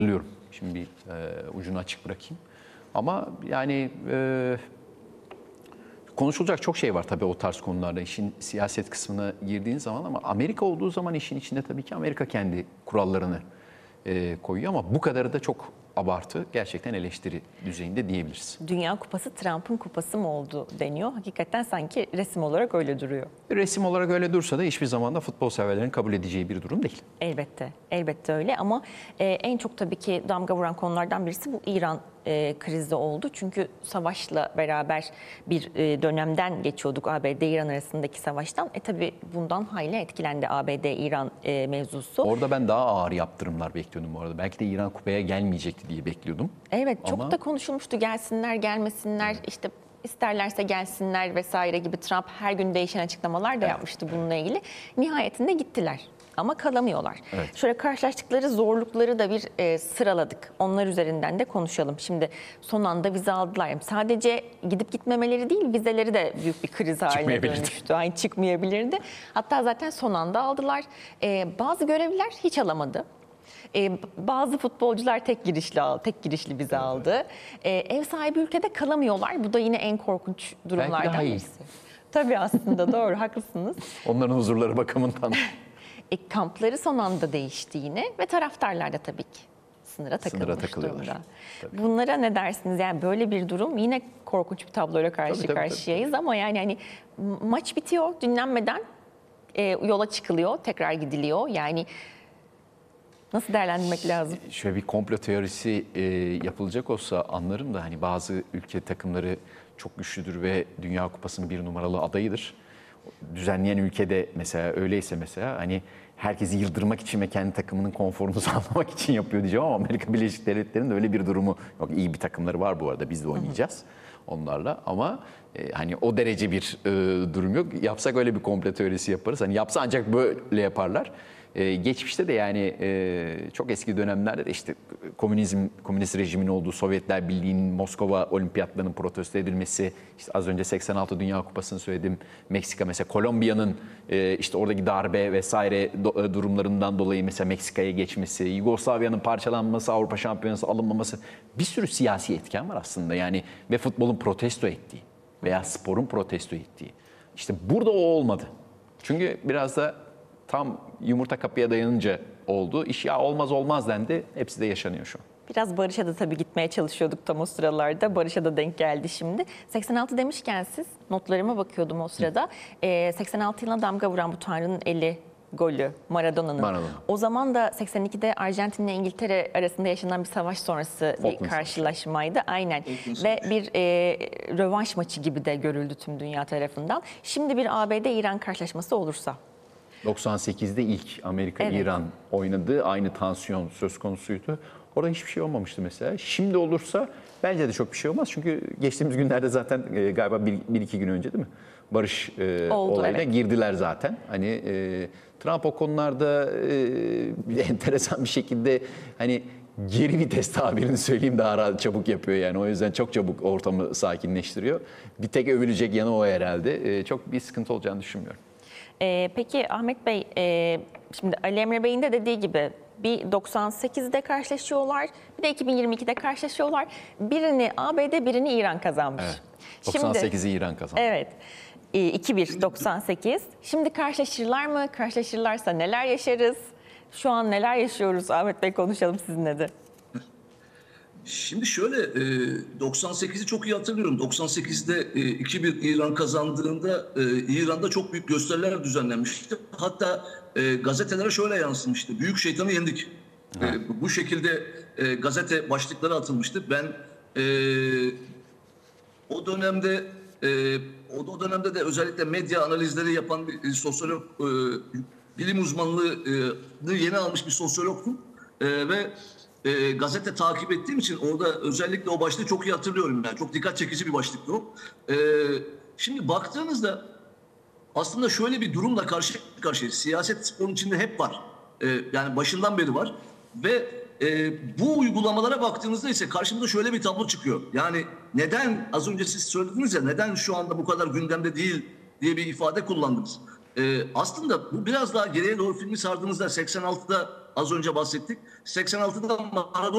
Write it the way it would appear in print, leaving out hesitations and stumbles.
hatırlıyorum. Şimdi bir ucunu açık bırakayım. Ama yani konuşulacak çok şey var tabii o tarz konularda. İşin siyaset kısmına girdiğin zaman ama Amerika olduğu zaman işin içinde tabii ki Amerika kendi kurallarını koyuyor ama bu kadarı da çok abartı, gerçekten eleştiri düzeyinde diyebiliriz. Dünya Kupası Trump'ın kupası mı oldu deniyor. Hakikaten sanki resim olarak öyle duruyor. Resim olarak öyle dursa da hiçbir zaman da futbol severlerin kabul edeceği bir durum değil. Elbette, elbette öyle ama en çok tabii ki damga vuran konulardan birisi bu İran krizi oldu. Çünkü savaşla beraber bir dönemden geçiyorduk, ABD-İran arasındaki savaştan. Tabii bundan hayli etkilendi ABD-İran mevzusu. Orada ben daha ağır yaptırımlar bekliyordum bu arada. Belki de İran kupaya gelmeyecekti diye bekliyordum. Evet, çok da konuşulmuştu, gelsinler gelmesinler, işte isterlerse gelsinler vesaire gibi. Trump her gün değişen açıklamalar da yapmıştı bununla ilgili. Nihayetinde gittiler. Ama kalamıyorlar. Evet. Şöyle karşılaştıkları zorlukları da bir sıraladık. Onlar üzerinden de konuşalım. Şimdi son anda vize aldılar. Yani sadece gidip gitmemeleri değil, vizeleri de büyük bir kriz haline dönüştü. Aynı çıkmayabilirdi. Hatta zaten son anda aldılar. Bazı görevliler hiç alamadı. Bazı futbolcular tek girişli vize aldı. Ev sahibi ülkede kalamıyorlar. Bu da yine en korkunç durumlardan birisi. Tabii aslında doğru, haklısınız. Onların huzurları bakımından. Kampları son anda değişti yine ve taraftarlar da tabii ki sınıra takılmış durumda. Tabii. Bunlara ne dersiniz? Yani böyle bir durum, yine korkunç bir tabloyla karşıyayız ama yani hani maç bitiyor, dinlenmeden yola çıkılıyor, tekrar gidiliyor. Yani nasıl değerlendirmek lazım? Şöyle bir komplo teorisi yapılacak olsa anlarım da hani bazı ülke takımları çok güçlüdür ve Dünya Kupası'nın bir numaralı adayıdır. Düzenleyen ülkede mesela öyleyse mesela hani herkesi yıldırmak için ve kendi takımının konforunu sağlamak için yapıyor diyeceğim ama Amerika Birleşik Devletleri'nin de öyle bir durumu yok. İyi bir takımları var bu arada, biz de oynayacağız onlarla ama hani o derece bir durum yok. Yapsak öyle bir komplo teorisi yaparız. Hani yapsa ancak böyle yaparlar. Geçmişte de yani çok eski dönemlerde de işte komünist rejimin olduğu, Sovyetler Birliği'nin Moskova olimpiyatlarının protesto edilmesi, işte az önce 86 Dünya Kupası'nı söyledim, Meksika mesela, Kolombiya'nın işte oradaki darbe vesaire durumlarından dolayı mesela Meksika'ya geçmesi, Yugoslavya'nın parçalanması, Avrupa Şampiyonası alınmaması, bir sürü siyasi etken var aslında yani ve futbolun protesto ettiği veya sporun protesto ettiği. İşte burada o olmadı. Çünkü biraz da tam yumurta kapıya dayanınca oldu. İş ya olmaz dendi. Hepsi de yaşanıyor şu an. Biraz Barış'a da tabii gitmeye çalışıyorduk tam o sıralarda. Barış'a da denk geldi şimdi. 86 demişken siz, notlarıma bakıyordum o sırada. 86 yılına damga vuran bu Tanrı'nın eli golü Maradona'nın. O zaman da 82'de Arjantin ile İngiltere arasında yaşanan bir savaş sonrası bir karşılaşmaydı. Aynen. Ve bir rövanş maçı gibi de görüldü tüm dünya tarafından. Şimdi bir ABD-İran karşılaşması olursa? 98'de ilk Amerika-İran oynadı. Aynı tansiyon söz konusuydu. Orada hiçbir şey olmamıştı mesela. Şimdi olursa bence de çok bir şey olmaz. Çünkü geçtiğimiz günlerde zaten galiba 1-2 gün önce değil mi? Barış olayına girdiler zaten. Hani Trump o konularda enteresan bir şekilde hani geri vites tabirini söyleyeyim daha çabuk yapıyor yani. O yüzden çok çabuk ortamı sakinleştiriyor. Bir tek övülecek yanı o herhalde. Çok bir sıkıntı olacağını düşünmüyorum. Peki Ahmet Bey, şimdi Ali Emre Bey'in de dediği gibi bir 98'de karşılaşıyorlar, bir de 2022'de karşılaşıyorlar. Birini ABD, birini İran kazanmış. Evet. 98'i İran kazandı. Evet. 2-1 98. Şimdi karşılaşırlar mı? Karşılaşırlarsa neler yaşarız? Şu an neler yaşıyoruz? Ahmet Bey, konuşalım sizinle de. Şimdi şöyle, 98'i çok iyi hatırlıyorum. 98'de 2-1 İran kazandığında İran'da çok büyük gösteriler düzenlenmişti. Hatta gazetelere şöyle yansımıştı: büyük şeytanı yendik. Bu şekilde gazete başlıkları atılmıştı. Ben o dönemde de özellikle medya analizleri yapan bir sosyolog, bilim uzmanlığını yeni almış bir sosyologtum ve gazete takip ettiğim için orada özellikle o başlığı çok iyi hatırlıyorum. Yani çok dikkat çekici bir başlıktı o. Şimdi baktığınızda aslında şöyle bir durumla karşı karşıyayız. Siyaset sporun içinde hep var. Yani başından beri var. Ve bu uygulamalara baktığınızda ise karşımıza şöyle bir tablo çıkıyor. Yani neden, az önce siz söylediniz ya, neden şu anda bu kadar gündemde değil diye bir ifade kullandınız. Aslında bu biraz daha geriye doğru filmi sardığınızda 86'da az önce bahsettik. 86'da Maradona